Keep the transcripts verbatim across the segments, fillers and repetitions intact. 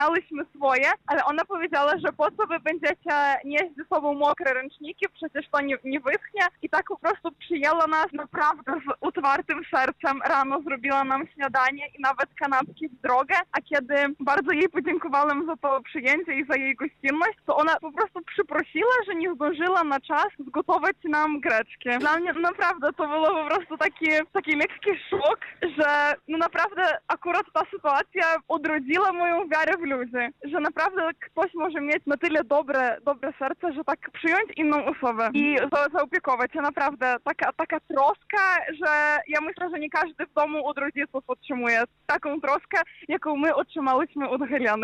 Miałyśmy swoje, ale ona powiedziała, że po co wy będziecie nieść ze sobą mokre ręczniki, przecież to nie, nie wyschnie. I tak po prostu przyjęła nas naprawdę z otwartym sercem. Rano zrobiła nam śniadanie i nawet kanapki w drogę, a kiedy bardzo jej podziękowałem za to przyjęcie i za jej gościnność, to ona po prostu przyprosiła, że nie zdążyła na czas zgotować nam greczki. Dla mnie naprawdę to było po prostu taki, taki lekki szok, że no naprawdę akurat ta sytuacja odrodziła moją wiarę w ludzi, że naprawdę ktoś może mieć na tyle dobre, dobre serce, że tak przyjąć inną osobę i za, zaopiekować się. Naprawdę taka, taka troska, że ja myślę, że nie każdy w domu od rodziców otrzymuje taką troskę, jaką my otrzymałyśmy od Heleny.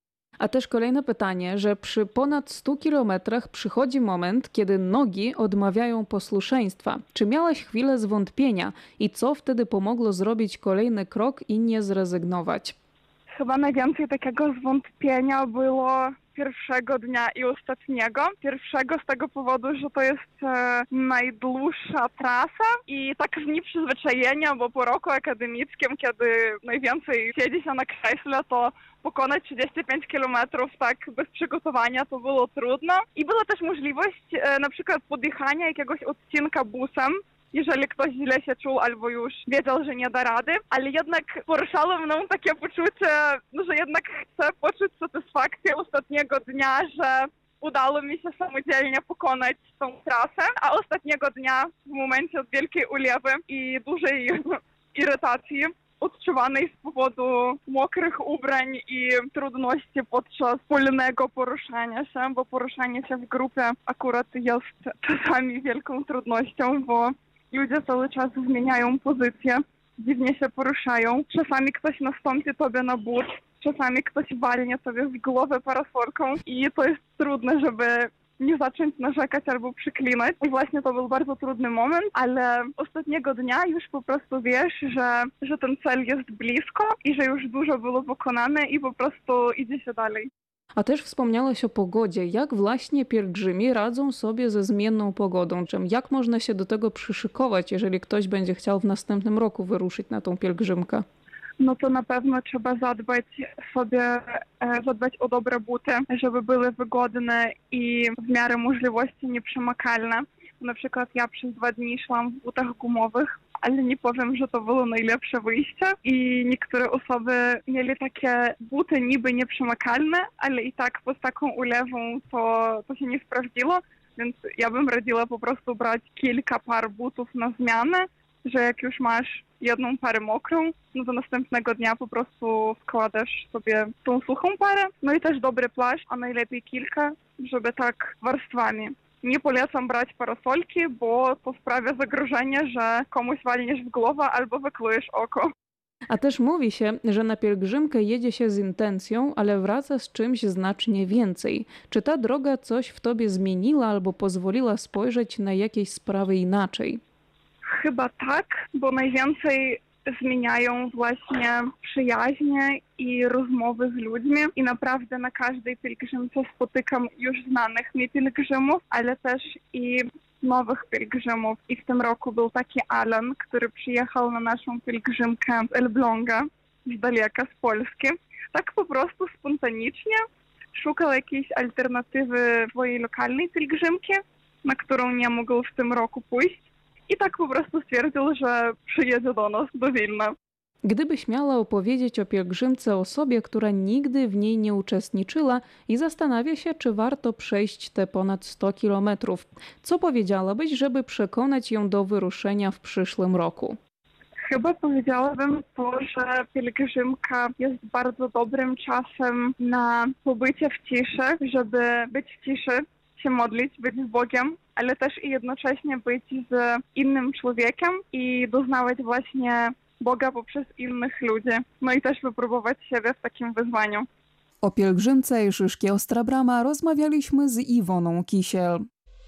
A też kolejne pytanie, że przy ponad stu kilometrach przychodzi moment, kiedy nogi odmawiają posłuszeństwa. Czy miałaś chwilę zwątpienia i co wtedy pomogło zrobić kolejny krok i nie zrezygnować? Chyba najwięcej takiego zwątpienia było pierwszego dnia i ostatniego. Pierwszego z tego powodu, że to jest e, najdłuższa trasa i tak z nieprzyzwyczajenia, bo po roku akademickim, kiedy najwięcej siedzi się na krześle, to pokonać trzydzieści pięć kilometrów tak bez przygotowania to było trudno. I była też możliwość e, na przykład podjechania jakiegoś odcinka busem, jeżeli ktoś źle się czuł albo już wiedział, że nie da rady, ale jednak poruszało mną takie poczucie, że jednak chcę poczuć satysfakcję ostatniego dnia, że udało mi się samodzielnie pokonać tą trasę, a ostatniego dnia w momencie wielkiej ulewy i dużej irytacji odczuwanej z powodu mokrych ubrań i trudności podczas wspólnego poruszania się, bo poruszanie się w grupie akurat jest czasami wielką trudnością, bo ludzie cały czas zmieniają pozycję, dziwnie się poruszają. Czasami ktoś nastąpi tobie na but, czasami ktoś walnie sobie w głowę parasolką i to jest trudne, żeby nie zacząć narzekać albo przyklinać. I właśnie to był bardzo trudny moment, ale ostatniego dnia już po prostu wiesz, że, że ten cel jest blisko i że już dużo było pokonane i po prostu idzie się dalej. A też wspomniałaś o pogodzie. Jak właśnie pielgrzymi radzą sobie ze zmienną pogodą? Czym, jak można się do tego przyszykować, jeżeli ktoś będzie chciał w następnym roku wyruszyć na tą pielgrzymkę? No to na pewno trzeba zadbać sobie, e, zadbać o dobre buty, żeby były wygodne i w miarę możliwości nieprzemakalne. Na przykład ja przez dwa dni szłam w butach gumowych, ale nie powiem, że to było najlepsze wyjście i niektóre osoby mieli takie buty niby nieprzemakalne, ale i tak pod taką ulewą to, to się nie sprawdziło, więc ja bym radziła po prostu brać kilka par butów na zmianę, że jak już masz jedną parę mokrą, no to następnego dnia po prostu składasz sobie tą suchą parę, no i też dobry płaszcz, a najlepiej kilka, żeby tak warstwami. Nie polecam brać parasolki, bo to sprawia zagrożenie, że komuś walniesz w głowę albo wyklujesz oko. A też mówi się, że na pielgrzymkę jedzie się z intencją, ale wraca z czymś znacznie więcej. Czy ta droga coś w tobie zmieniła albo pozwoliła spojrzeć na jakieś sprawy inaczej? Chyba tak, bo najwięcej zmieniają właśnie przyjaźnie i rozmowy z ludźmi i naprawdę na każdej pielgrzymce spotykam już znanych mi pielgrzymów, ale też i nowych pielgrzymów. I w tym roku był taki Alan, który przyjechał na naszą pielgrzymkę z Elbląga, z daleka, z Polski. Tak po prostu spontanicznie szukał jakiejś alternatywy swojej lokalnej pielgrzymki, na którą nie mógł w tym roku pójść. I tak po prostu stwierdził, że przyjedzie do nas, do Wilna. Gdybyś miała opowiedzieć o pielgrzymce osobie, która nigdy w niej nie uczestniczyła i zastanawia się, czy warto przejść te ponad sto kilometrów, co powiedziałabyś, żeby przekonać ją do wyruszenia w przyszłym roku? Chyba powiedziałabym to, że pielgrzymka jest bardzo dobrym czasem na pobycie w ciszy, żeby być w ciszy, się modlić, być z Bogiem, ale też i jednocześnie być z innym człowiekiem i doznawać właśnie Boga poprzez innych ludzi. No i też wypróbować siebie w takim wyzwaniu. O pielgrzymce i Szyszkie Ostra Brama rozmawialiśmy z Iwoną Kisiel.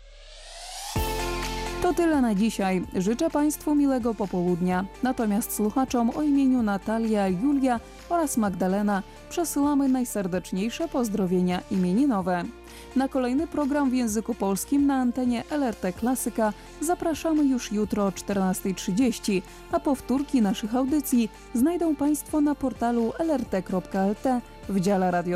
To tyle na dzisiaj. Życzę Państwu miłego popołudnia. Natomiast słuchaczom o imieniu Natalia, Julia oraz Magdalena przesyłamy najserdeczniejsze pozdrowienia imieninowe. Na kolejny program w języku polskim na antenie L R T Klasyka zapraszamy już jutro o czternasta trzydzieści, a powtórki naszych audycji znajdą Państwo na portalu l r t kropka l t w dziale radio.